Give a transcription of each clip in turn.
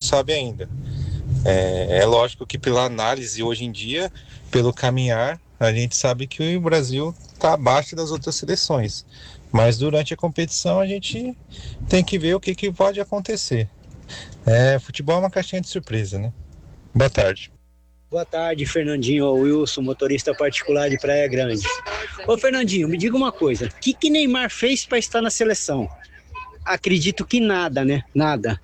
sabe ainda. É lógico que pela análise hoje em dia, pelo caminhar, a gente sabe que o Brasil está abaixo das outras seleções. Mas durante a competição a gente tem que ver o que pode acontecer. Futebol é uma caixinha de surpresa, né? Boa tarde. Boa tarde, Fernandinho Wilson, motorista particular de Praia Grande. Ô, Fernandinho, me diga uma coisa. O que Neymar fez para estar na seleção? Acredito que nada, né? Nada.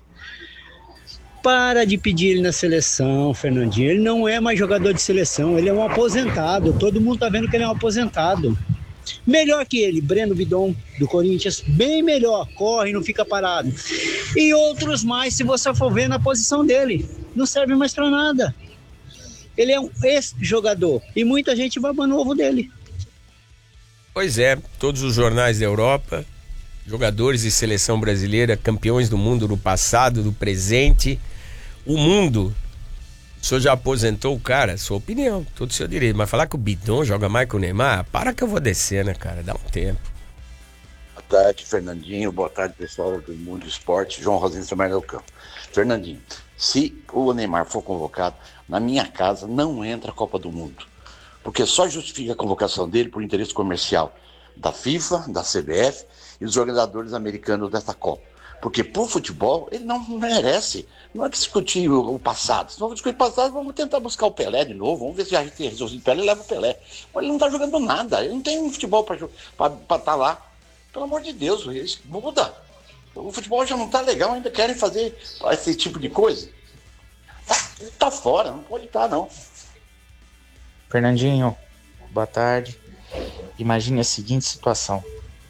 Para de pedir ele na seleção, Fernandinho. Ele não é mais jogador de seleção, ele é um aposentado. Todo mundo tá vendo que ele é um aposentado. Melhor que ele, Breno Bidon, do Corinthians, bem melhor, corre, não fica parado. E outros mais, se você for ver na posição dele, não serve mais para nada. Ele é um ex-jogador e muita gente babando o ovo dele. Pois é, todos os jornais da Europa, jogadores de seleção brasileira, campeões do mundo do passado, do presente, o mundo. O senhor já aposentou o cara? Sua opinião, todo o seu direito. Mas falar que o Bidon joga mais que o Neymar, para que eu vou descer, né, cara? Dá um tempo. Boa tarde, Fernandinho. Boa tarde, pessoal do Mundo Esporte. João Rosinho Trabalho do Campo. Fernandinho, se o Neymar for convocado, na minha casa não entra a Copa do Mundo. Porque só justifica a convocação dele por interesse comercial da FIFA, da CBF e dos organizadores americanos dessa Copa. Porque por futebol ele não merece. Não é discutir o passado. Se não discutir o passado, vamos tentar buscar o Pelé de novo. Vamos ver se a gente tem resolvido o Pelé e leva o Pelé. Mas ele não está jogando nada. Ele não tem futebol para estar lá. Pelo amor de Deus, isso muda. O futebol já não está legal, ainda querem fazer esse tipo de coisa. Tá fora, não pode estar, não. Fernandinho, boa tarde. Imagine a seguinte situação.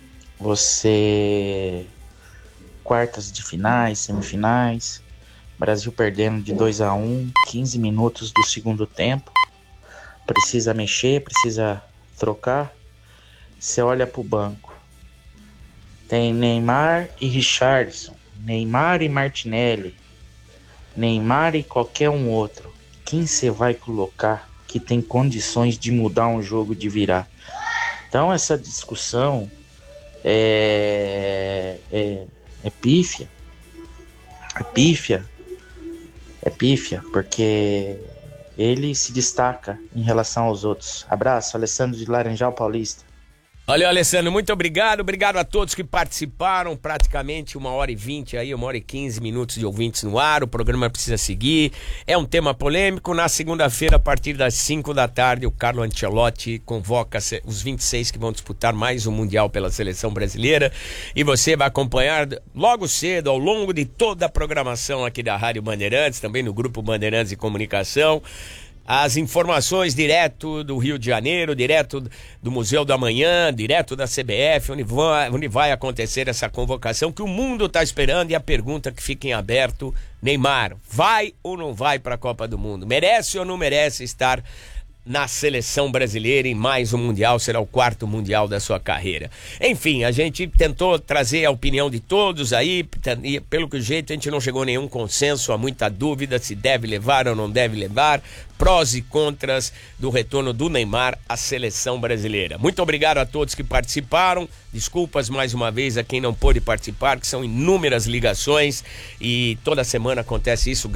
Você... quartas de finais, semifinais, Brasil perdendo de 2-1, 15 minutos do segundo tempo, precisa mexer, precisa trocar, você olha pro banco, tem Neymar e Richarlison, Neymar e Martinelli, Neymar e qualquer um outro, quem você vai colocar que tem condições de mudar um jogo, de virar? Então essa discussão é pífia, porque ele se destaca em relação aos outros. Abraço, Alessandro de Laranjal Paulista. Olha, Alessandro, muito obrigado a todos que participaram, praticamente 1h20 aí, 1h15 minutos de ouvintes no ar, o programa precisa seguir, é um tema polêmico. Na segunda-feira, a partir das 5 da tarde, o Carlo Ancelotti convoca os 26 que vão disputar mais um Mundial pela seleção brasileira, e você vai acompanhar logo cedo, ao longo de toda a programação aqui da Rádio Bandeirantes, também no Grupo Bandeirantes de Comunicação, as informações direto do Rio de Janeiro, direto do Museu da Manhã, direto da CBF, onde vai acontecer essa convocação que o mundo está esperando. E a pergunta que fica em aberto: Neymar vai ou não vai para a Copa do Mundo? Merece ou não merece estar na seleção brasileira em mais um Mundial? Será o 4º Mundial da sua carreira. Enfim, a gente tentou trazer a opinião de todos aí, e pelo que o jeito a gente não chegou a nenhum consenso, há muita dúvida se deve levar ou não deve levar, prós e contras do retorno do Neymar à seleção brasileira. Muito obrigado a todos que participaram, desculpas mais uma vez a quem não pôde participar, que são inúmeras ligações e toda semana acontece isso.